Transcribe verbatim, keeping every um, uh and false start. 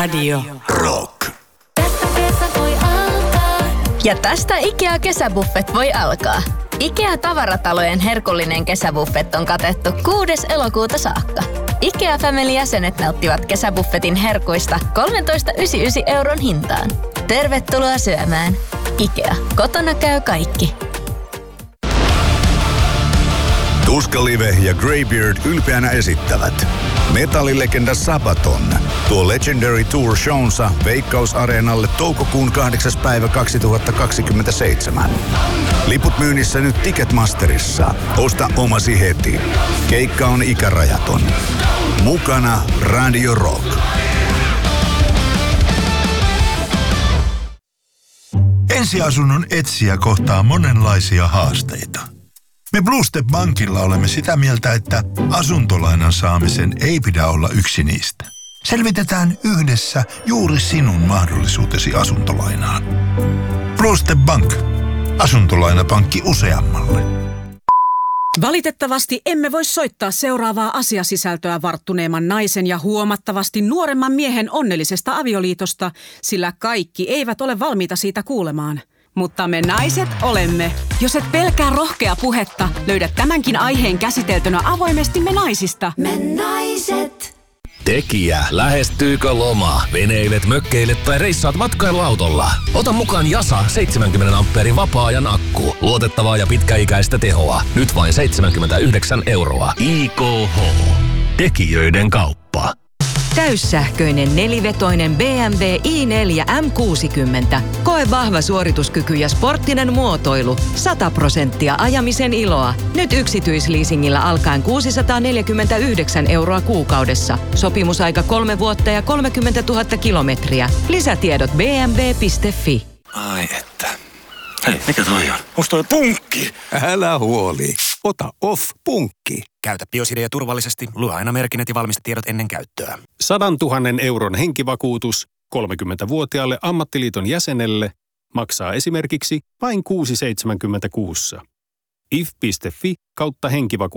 Radio Rock. Tästä kesä voi alkaa. Ja tästä IKEA-kesäbuffet voi alkaa. IKEA-tavaratalojen herkullinen kesäbuffet on katettu kuudes elokuuta saakka. IKEA Family-jäsenet nauttivat kesäbuffetin herkuista kolmetoista pilkku yhdeksänkymmentäyhdeksän euron hintaan. Tervetuloa syömään. IKEA. Kotona käy kaikki. Tuska Live ja Greybeard ylpeänä esittävät metallilegenda Sabaton tuo Legendary Tour shownsa Veikkaus-areenalle toukokuun kahdeksas päivä kaksituhattakaksikymmentäseitsemän. Liput myynnissä nyt Ticketmasterissa. Osta omasi heti. Keikka on ikärajaton. Mukana Radio Rock. Ensiasunnon etsijä kohtaa monenlaisia haasteita. Me Blue Step Bankilla olemme sitä mieltä, että asuntolainan saamisen ei pidä olla yksi niistä. Selvitetään yhdessä juuri sinun mahdollisuutesi asuntolainaan. Blue Step Bank. Asuntolainapankki useammalle. Valitettavasti emme voi soittaa seuraavaa asiasisältöä varttuneemman naisen ja huomattavasti nuoremman miehen onnellisesta avioliitosta, sillä kaikki eivät ole valmiita siitä kuulemaan. Mutta me naiset olemme. Jos et pelkää rohkea puhetta, löydät tämänkin aiheen käsiteltynä avoimesti Me naisista. Me naiset. Tekijä, lähestyykö loma? Veneilet, mökkeilet tai reissaat matkailuautolla? Ota mukaan Jasa seitsemänkymmentä ampeerin vapaa-ajan akku. Luotettavaa ja pitkäikäistä tehoa. Nyt vain seitsemänkymmentäyhdeksän euroa. I K H. Tekijöiden kauppa. Täyssähköinen nelivetoinen B M W i neljä M kuusikymmentä. Koe vahva suorituskyky ja sporttinen muotoilu. sata prosenttia ajamisen iloa. Nyt yksityisleasingillä alkaen kuusisataaneljäkymmentäyhdeksän euroa kuukaudessa. Sopimusaika kolme vuotta ja kolmekymmentätuhatta kilometriä. Lisätiedot b m w piste f i. Ai että. Hei, mikä toi on? Onks toi punkki? Älä huoli. Ota Off-punkki. Käytä Biosidea turvallisesti. Lue aina merkinnät ja valmistetiedot ennen käyttöä. Sadan tuhannen euron henkivakuutus kolmekymmentävuotiaalle ammattiliiton jäsenelle maksaa esimerkiksi vain kuusi seitsemänkymmentä kuussa. if piste f i kautta henkivakuutus.